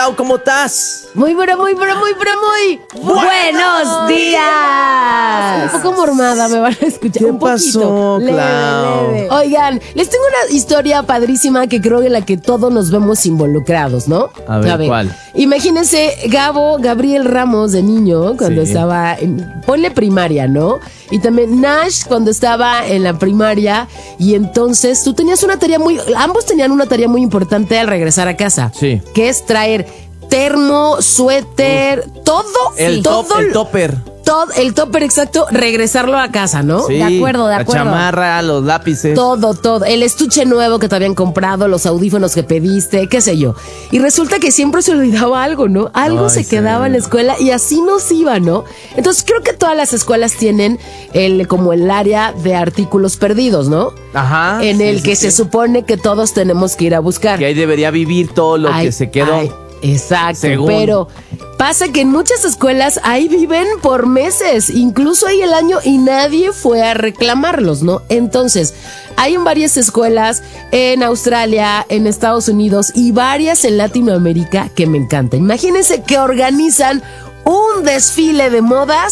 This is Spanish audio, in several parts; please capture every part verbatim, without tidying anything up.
Clau, ¿cómo estás? Muy, pero muy, pero muy, pero muy ¡Buenos días! Un poco mormada, me van a escuchar. ¿Qué un poquito. pasó, Leve, Clau? leve. Oigan, les tengo una historia padrísima que creo en la que todos nos vemos involucrados, ¿no? A ver, ¿cuál? Imagínense Gabo, Gabriel Ramos de niño, cuando Sí. estaba en, ponle primaria, ¿no? Y también Nash cuando estaba en la primaria. Y entonces tú tenías una tarea muy, ambos tenían una tarea muy importante al regresar a casa. Sí. Que es traer termo, suéter, todo, El, todo, top, el topper. todo, el topper exacto, regresarlo a casa, ¿no? Sí, De acuerdo, de acuerdo. La chamarra, los lápices. Todo, todo. El estuche nuevo que te habían comprado, los audífonos que pediste, qué sé yo. Y resulta que siempre se olvidaba algo, ¿no? Algo Ay, se sí. quedaba en la escuela y así nos iba, ¿no? Entonces creo que todas las escuelas tienen el como el área de artículos perdidos, ¿no? Ajá. En sí, el sí, que sí. se supone que todos tenemos que ir a buscar. Que ahí debería vivir todo lo Ay, que se quedó. ay, exacto, Según. pero pasa que en muchas escuelas ahí viven por meses, incluso ahí el año y nadie fue a reclamarlos, ¿no? Entonces, hay en varias escuelas en Australia, en Estados Unidos y varias en Latinoamérica que me encantan. Imagínense que organizan un desfile de modas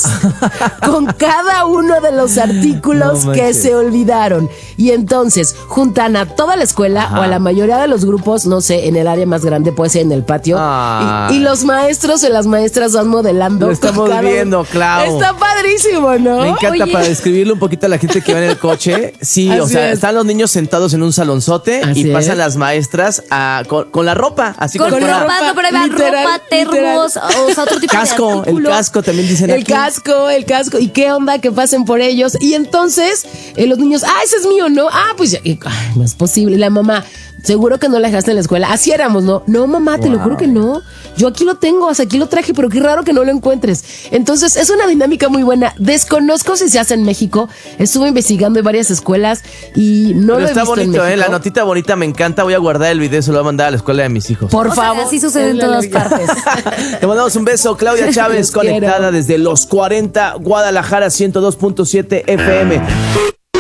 con cada uno de los artículos No que manches. se olvidaron. Y entonces juntan a toda la escuela Ajá. o a la mayoría de los grupos, no sé, en el área más grande, puede ser en el patio. Ah. Y, y los maestros o las maestras van modelando. Lo estamos con cada uno. viendo, Clau. Está padrísimo, ¿no? Me encanta Oye. para describirle un poquito a la gente que va en el coche. Sí, o Así sea, es. están los niños sentados en un salonzote Así y pasan es. las maestras a- con, con la ropa, así Con como la fuera ropa, ropa, no, pero ahí va literal, ropa, termos, o sea, otro tipo casco, de el artículo. casco también dicen El aquí. casco, el casco. ¿Y qué onda que pasen por ellos? Y entonces eh, los niños, ah, ese es mío, ¿no? Ah, pues ya, y, ay, no es posible. Y la mamá, seguro que no la dejaste en la escuela. Así éramos, ¿no? No, mamá, te lo Wow. juro que no. Yo aquí lo tengo, o sea, aquí lo traje, pero qué raro que no lo encuentres. Entonces, es una dinámica muy buena. Desconozco si se hace en México. Estuve investigando en varias escuelas y no Pero lo he está visto en bonito, México. ¿eh? La notita bonita me encanta. Voy a guardar el video, se lo voy a mandar a la escuela de mis hijos. Por O sea, favor. así sucede en Es la todas lógica. partes. Te mandamos un beso, Claudia Chávez, Los quiero. conectada desde los cuarenta, Guadalajara ciento dos punto siete F M.